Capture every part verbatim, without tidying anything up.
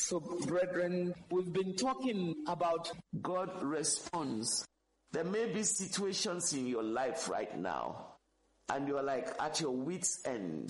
So, brethren, we've been talking about God responds. There may be situations in your life right now, and you're like at your wit's end.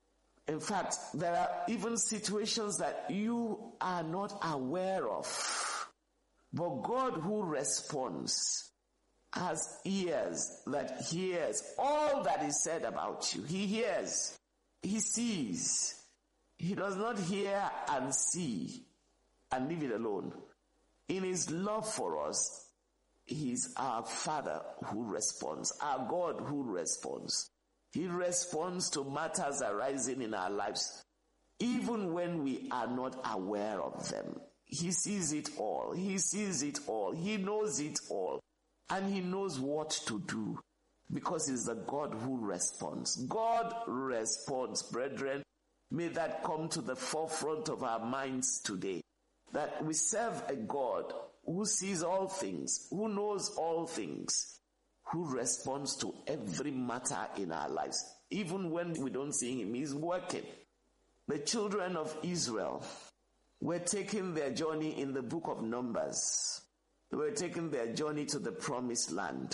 In fact, there are even situations that you are not aware of. But God who responds has ears that hears all that is said about you. He hears. He sees. He does not hear and see and leave it alone. In his love for us, he is our Father who responds, our God who responds. He responds to matters arising in our lives, even when we are not aware of them. He sees it all. He sees it all. He knows it all. And he knows what to do, because he's the God who responds. God responds, brethren. May that come to the forefront of our minds today, that we serve a God who sees all things, who knows all things, who responds to every matter in our lives. Even when we don't see him, he's working. The children of Israel were taking their journey in the book of Numbers. They were taking their journey to the promised land.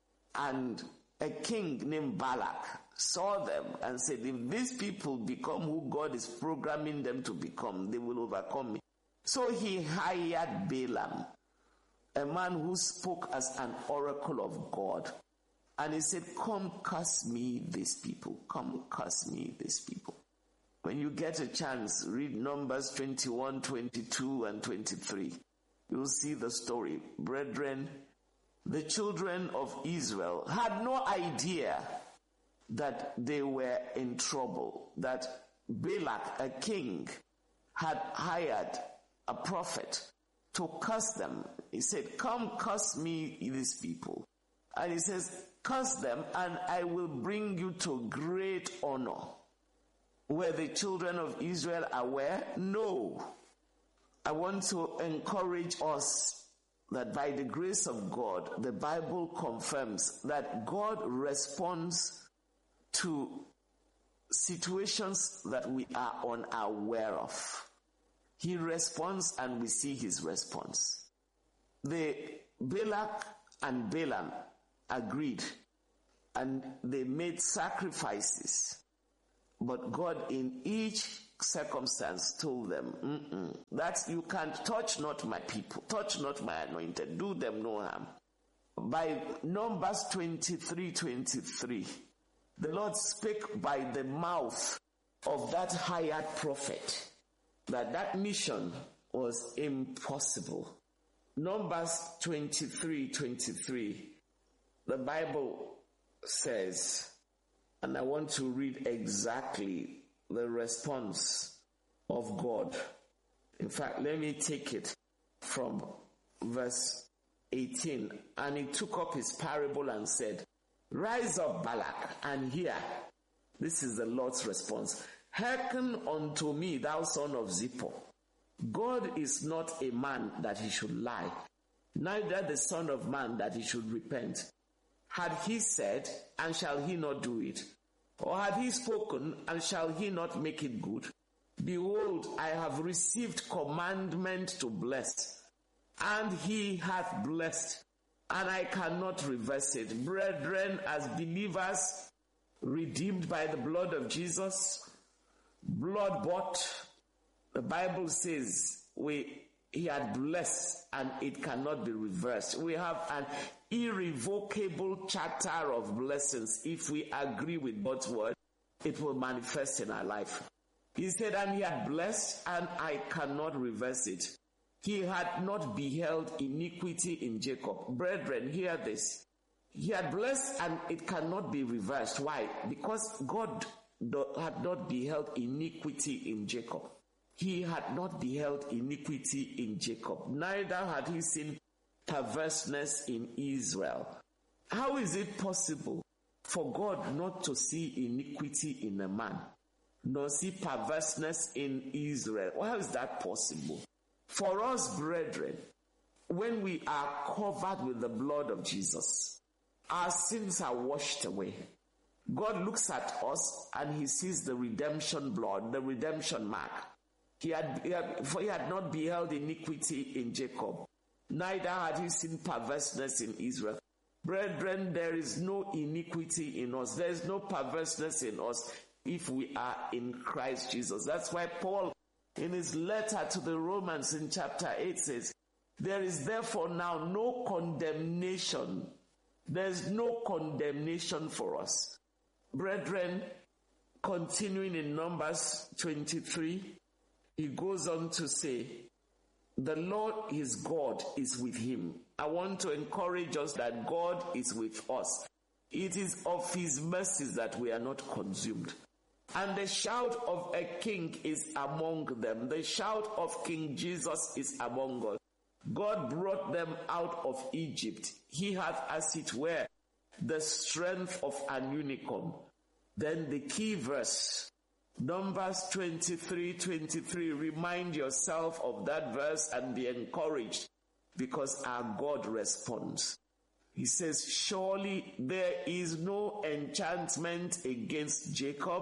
And a king named Balak saw them and said, if these people become who God is programming them to become, they will overcome me. So he hired Balaam, a man who spoke as an oracle of God. And he said, come curse me these people. Come curse me these people. When you get a chance, read Numbers twenty-one, twenty-two, and twenty-three. You'll see the story. Brethren, the children of Israel had no idea that they were in trouble, that Balak, a king, had hired a prophet to curse them. He said, come curse me, these people. And he says, curse them and I will bring you to great honor. Were the children of Israel aware? No. I want to encourage us that by the grace of God, the Bible confirms that God responds to situations that we are unaware of. He responds and we see his response. The Balak and Balaam agreed and they made sacrifices. But God in each circumstance told them, Mm-mm, that you can't touch not my people, touch not my anointed, do them no harm. By Numbers twenty-three, twenty-three, the Lord spake by the mouth of that hired prophet that that mission was impossible. Numbers twenty-three, twenty-three, the Bible says, and I want to read exactly the response of God. In fact, let me take it from verse eighteen. And he took up his parable and said, rise up, Balak, and hear. This is the Lord's response. Hearken unto me, thou son of Zippor. God is not a man that he should lie, neither the son of man that he should repent. Had he said, and shall he not do it? Or had he spoken, and shall he not make it good? Behold, I have received commandment to bless, and he hath blessed, and I cannot reverse it. Brethren, as believers, redeemed by the blood of Jesus, blood bought, the Bible says we he had blessed and it cannot be reversed. We have an irrevocable charter of blessings. If we agree with God's word, it will manifest in our life. He said, and he had blessed and I cannot reverse it. He had not beheld iniquity in Jacob. Brethren, hear this. He had blessed and it cannot be reversed. Why? Because God had not beheld iniquity in Jacob. He had not beheld iniquity in Jacob. Neither had he seen perverseness in Israel. How is it possible for God not to see iniquity in a man, nor see perverseness in Israel? How is that possible? For us, brethren, when we are covered with the blood of Jesus, our sins are washed away. God looks at us and he sees the redemption blood, the redemption mark. He had, he had, for he had not beheld iniquity in Jacob, neither had he seen perverseness in Israel. Brethren, there is no iniquity in us. There is no perverseness in us if we are in Christ Jesus. That's why Paul, in his letter to the Romans in chapter eight, says, there is therefore now no condemnation. There is no condemnation for us. Brethren, continuing in Numbers twenty-three, he goes on to say, the Lord his God is with him. I want to encourage us that God is with us. It is of his mercies that we are not consumed. And the shout of a king is among them. The shout of King Jesus is among us. God brought them out of Egypt. He hath, as it were, the strength of an unicorn. Then the key verse, Numbers twenty-three twenty-three, remind yourself of that verse and be encouraged, because our God responds. He says, surely there is no enchantment against Jacob,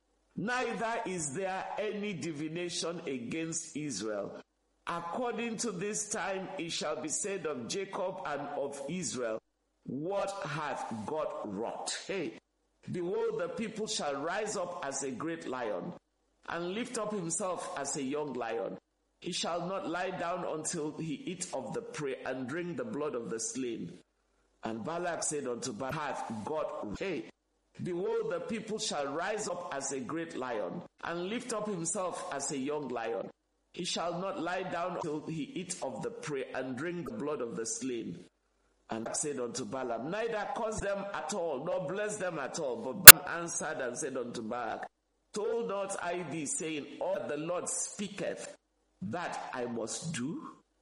neither is there any divination against Israel. According to this time it shall be said of Jacob and of Israel, what hath God wrought? Hey, behold, the people shall rise up as a great lion, and lift up himself as a young lion. He shall not lie down until he eat of the prey and drink the blood of the slain. And Balak said unto Balaam, hath God, hey, behold, the people shall rise up as a great lion, and lift up himself as a young lion. He shall not lie down until he eat of the prey and drink the blood of the slain. And Balak said unto Balaam, neither curse them at all, nor bless them at all. But Balaam answered and said unto Balak, told not I thee, saying, all that the Lord speaketh, that I must do?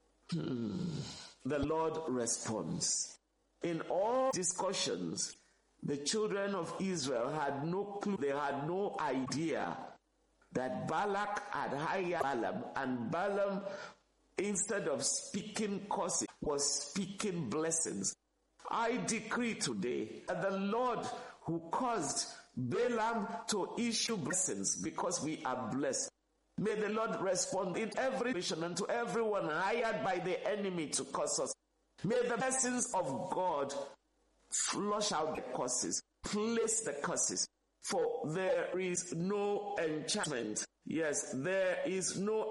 Hmm. The Lord responds. In all discussions, the children of Israel had no clue, they had no idea that Balak had hired Balaam, and Balaam, instead of speaking curses, was speaking blessings. I decree today that the Lord who caused Balaam to issue blessings because we are blessed, may the Lord respond in every mission and to everyone hired by the enemy to curse us. May the blessings of God flush out the curses, place the curses. For there is no enchantment. Yes, there is no